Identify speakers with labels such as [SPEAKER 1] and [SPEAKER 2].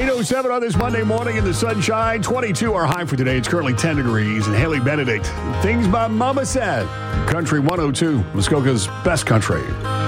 [SPEAKER 1] 8:07 on this Monday morning in the sunshine. 22 our high for today. It's currently 10 degrees. And Haley Benedict, Things My Mama Said. Country 102, Muskoka's best country.